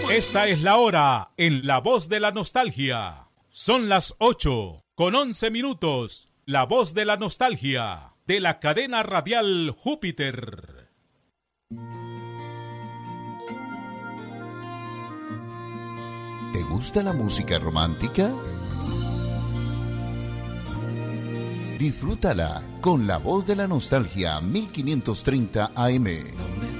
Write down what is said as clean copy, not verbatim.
Esta es la hora en La Voz de la Nostalgia. Son las 8:11. La Voz de la Nostalgia, de la cadena radial Júpiter. ¿Te gusta la música romántica? Disfrútala con La Voz de la Nostalgia 1530 AM.